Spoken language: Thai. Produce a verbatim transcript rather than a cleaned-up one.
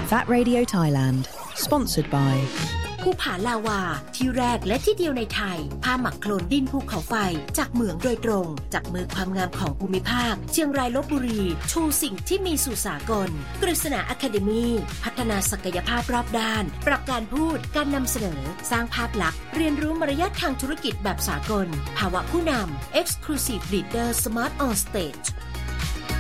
That Radio Thailand Sponsored by ภูผาลาวาที่แรกและที่เดียวในไทยผ้าหมักโคลนดินภูเขาไฟจากเหมืองโดยตรงจากมือความงามของภูมิภาคเชียงรายลพบุรีชูสิ่งที่มีสู่สากลกฤษณาอะคาเดมีพัฒนาศักยภาพรอบด้านปรับการพูดการนำเสนอสร้างภาพลักษณ์เรียนรู้มารยาททางธุรกิจแบบสากลภาวะผู้นำ Exclusive Leader Smart on Stage